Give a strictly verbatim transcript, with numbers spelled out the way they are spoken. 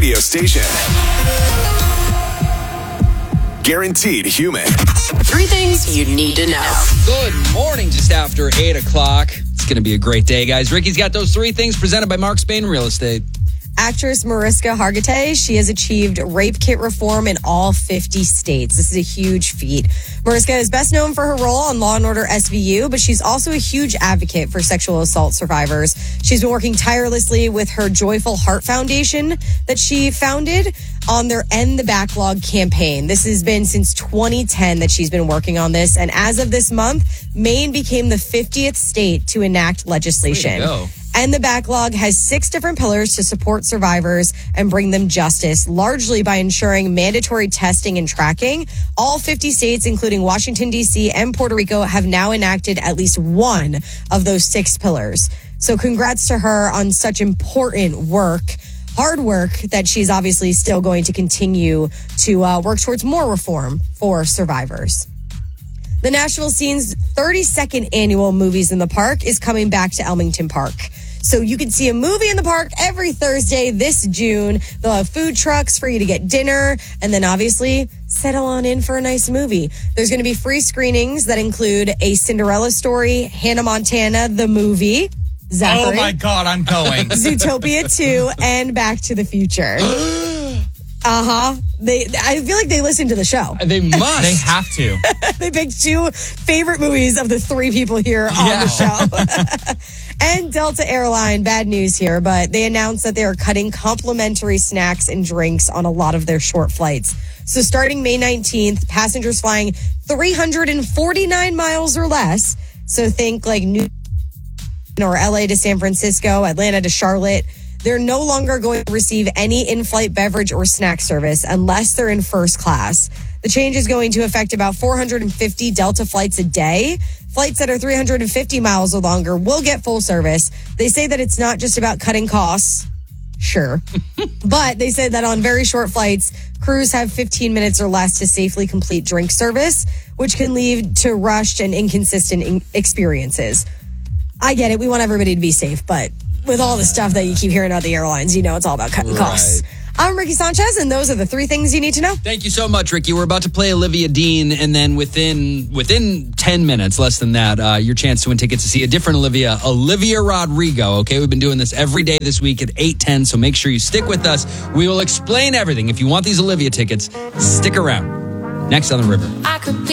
radio station. Guaranteed human. Three things you need to know. Good morning, just after eight o'clock. It's going to be a great day, guys. Ricky's got those three things presented by Mark Spain Real Estate. Actress Mariska Hargitay, she has achieved rape kit reform in all fifty states. This is a huge feat. Mariska is best known for her role on Law and Order S V U, but she's also a huge advocate for sexual assault survivors. She's been working tirelessly with her Joyful Heart Foundation that she founded on their End the Backlog campaign. This has been since twenty ten that she's been working on this, and as of this month, Maine became the fiftieth state to enact legislation. Way to go. And the Backlog has six different pillars to support survivors and bring them justice, largely by ensuring mandatory testing and tracking. All fifty states, including Washington, D C and Puerto Rico, have now enacted at least one of those six pillars. So congrats to her on such important work, hard work that she's obviously still going to continue to uh, work towards more reform for survivors. The Nashville Scene's thirty-second annual Movies in the Park is coming back to Elmington Park. So you can see a movie in the park every Thursday this June. They'll have food trucks for you to get dinner and then obviously settle on in for a nice movie. There's going to be free screenings that include A Cinderella Story, Hannah Montana, the movie, Zachary, Oh my God, I'm going. Zootopia two, and Back to the Future. Uh-huh. They, I feel like they listen to the show. They must. They have to. They picked two favorite movies of the three people here on Yeah. the show. And Delta Airline, bad news here, but they announced that they are cutting complimentary snacks and drinks on a lot of their short flights. So starting May nineteenth, passengers flying three hundred forty-nine miles or less, so think like New or L A to San Francisco, Atlanta to Charlotte, they're no longer going to receive any in-flight beverage or snack service unless they're in first class. The change is going to affect about four hundred fifty Delta flights a day. Flights that are three hundred fifty miles or longer will get full service. They say that it's not just about cutting costs. Sure. But they said that on very short flights, crews have fifteen minutes or less to safely complete drink service, which can lead to rushed and inconsistent in- experiences. I get it. We want everybody to be safe, but with all the stuff that you keep hearing about the airlines, you know it's all about cutting Right. costs. I'm Ricky Sanchez, and those are the three things you need to know. Thank you so much, Ricky. We're about to play Olivia Dean, and then within within ten minutes, less than that, uh, your chance to win tickets to see a different Olivia, Olivia Rodrigo. Okay, we've been doing this every day this week at eight ten, so make sure you stick with us. We will explain everything. If you want these Olivia tickets, stick around. Next on The River. I could be